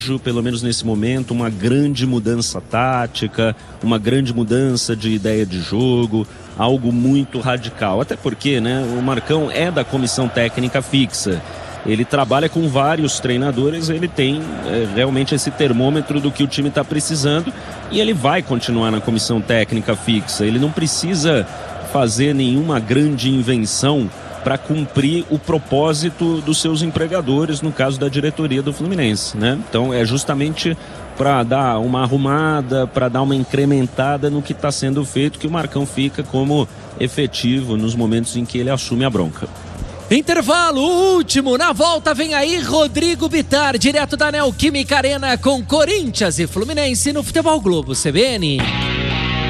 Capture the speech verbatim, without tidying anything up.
pelo menos nesse momento, uma grande mudança tática, uma grande mudança de ideia de jogo, algo muito radical. Até porque, né, o Marcão é da comissão técnica fixa. Ele trabalha com vários treinadores, ele tem é, realmente esse termômetro do que o time está precisando e ele vai continuar na comissão técnica fixa. Ele não precisa fazer nenhuma grande invenção para cumprir o propósito dos seus empregadores, no caso da diretoria do Fluminense, né? Então é justamente para dar uma arrumada, para dar uma incrementada no que está sendo feito, que o Marcão fica como efetivo nos momentos em que ele assume a bronca. Intervalo último, na volta vem aí Rodrigo Bittar, direto da Neoquímica Arena com Corinthians e Fluminense no Futebol Globo C B N.